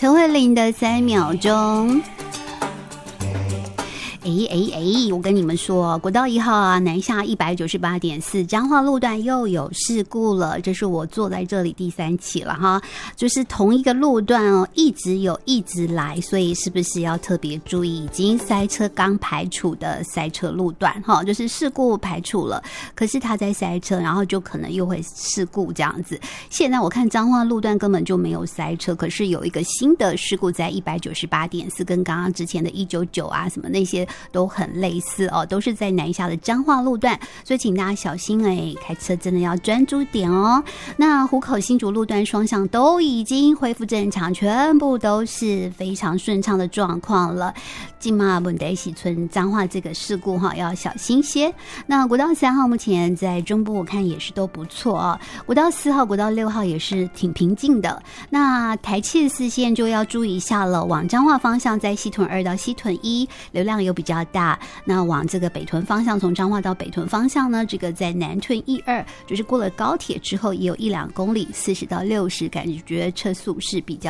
陈慧琳的3秒钟。我跟你们说，国道1号啊，南下 198.4 彰化路段又有事故了，这是我坐在这里第3起了哈，就是同一个路段哦，一直来，所以是不是要特别注意？已经塞车刚排除的塞车路段哈，就是事故排除了，可是它在塞车，然后就可能又会事故这样子。现在我看彰化路段根本就没有塞车，可是有一个新的事故在 198.4， 跟刚刚之前的199啊什么那些都很类似哦，都是在南下的彰化路段，所以请大家小心开车真的要专注点哦。那湖口新竹路段双向都已经恢复正常，全部都是非常顺畅的状况了。金马本德喜村彰化这个事故要小心些。那国道3号目前在中部我看也是都不错哦，国道4号、国道6号也是挺平静的。那台74线就要注意一下了，往彰化方向在西屯2到西屯1流量有比较大，那往这个北屯方向，从彰化到北屯方向呢，这个在南屯1、2就是过了高铁之后也有1-2公里，40到60，感觉车速是比较